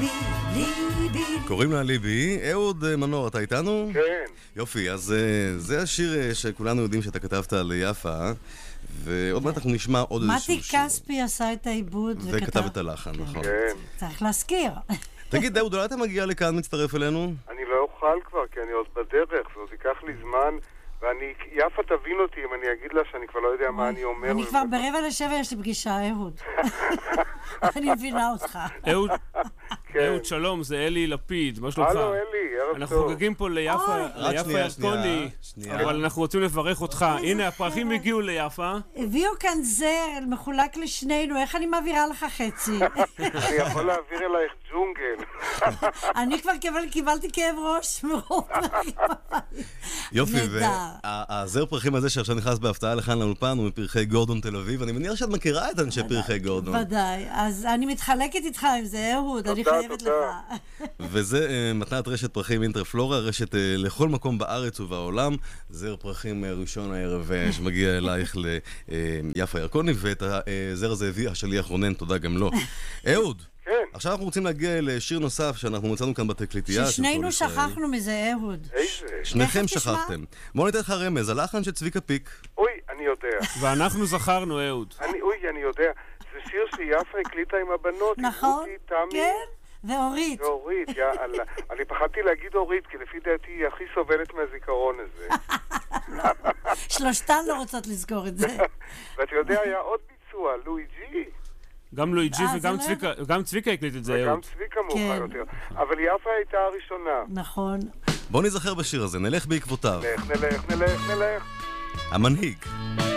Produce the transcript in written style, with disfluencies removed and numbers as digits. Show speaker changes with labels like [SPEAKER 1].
[SPEAKER 1] ליבי.
[SPEAKER 2] קוראים לה ליבי. אהוד מנור, אתה איתנו?
[SPEAKER 3] כן.
[SPEAKER 2] יופי, אז זה השיר שכולנו יודעים שאתה כתבת על יפה, ועוד מעט אנחנו נשמע עוד איזשהו שיר.
[SPEAKER 1] מתי כספי עשה את העיבוד
[SPEAKER 2] וכתב את הלחן, נכון.
[SPEAKER 3] כן.
[SPEAKER 1] צריך להזכיר.
[SPEAKER 2] תגיד, אהוד, אולי אתה מגיע לכאן, מצטרף אלינו?
[SPEAKER 3] אני לא אוכל כבר, כי אני עוד בדרך, ועוד ייקח לי זמן, יפה תבין אותי אם אני אגיד לה שאני כבר לא יודע מה אני אומר.
[SPEAKER 1] אני כבר 6:45 יש לי פגישה, אהוד. אני מבינה אותך.
[SPEAKER 4] אהוד, שלום, זה אלי לפיד, מה שלומך?
[SPEAKER 3] הלו, אלי, ערב טוב.
[SPEAKER 4] אנחנו חוגגים פה ליפה ירקוני, אבל אנחנו רוצים לברך אותך. הנה, הפרחים הגיעו ליפה.
[SPEAKER 1] הביאו כאן זר, מחולק לשנינו, איך אני מעבירה לך חצי?
[SPEAKER 3] אני יכול להעביר אלייך ג'ונגל.
[SPEAKER 1] אני כבר קיבלתי כאב ראש מרוב.
[SPEAKER 2] יופי, והזר פרחים הזה שעכשיו נכנס בהפתעה לכאן לאולפן הוא מפרחי גורדון תל אביב. אני מניח שאת מכירה את אנשי פרחי גורדון.
[SPEAKER 1] ודאי, אז אני מתחלקת איתך עם זה, אהוד, אני חייבת לך.
[SPEAKER 2] וזה מתנת רשת פרחים אינטרפלורה, רשת לכל מקום בארץ ובעולם. זר פרחים ראשון הערב שמגיע אלייך ליפה ירקוני, ואת הזר הזה הביא השליח רונן, תודה גם לו. אהוד,
[SPEAKER 3] כן.
[SPEAKER 2] עכשיו אנחנו רוצים להגיע לשיר נוסף שאנחנו מצאנו כאן בתקליטייה.
[SPEAKER 1] ששנינו שכחנו מזה, אהוד.
[SPEAKER 3] איזה?
[SPEAKER 2] שניכם שכחתם. בואו ניתן לך רמז, הלחן של צביקה פיק.
[SPEAKER 3] אוי, אני יודע.
[SPEAKER 4] ואנחנו זכרנו, אהוד.
[SPEAKER 3] אני יודע. זה שיר שיפה הקליטה עם הבנות.
[SPEAKER 1] נכון, כן. ואורית.
[SPEAKER 3] ואורית, יאללה. אני פחדתי להגיד אורית, כי לפי דעתי היא הכי סובלת מהזיכרון הזה.
[SPEAKER 1] שלושתן לא רוצות לזכור את זה.
[SPEAKER 3] ואתה יודע, היה עוד ביצוע, לואיג'י.
[SPEAKER 4] גם לואיג'י וגם צביקה הקליט את זה, אהוד.
[SPEAKER 3] וגם צביקה מאוחר יותר. אבל יפה הייתה הראשונה.
[SPEAKER 1] נכון.
[SPEAKER 2] בואו נזכר בשיר הזה, נלך בעקבותיו.
[SPEAKER 3] נלך.
[SPEAKER 2] המנהיג.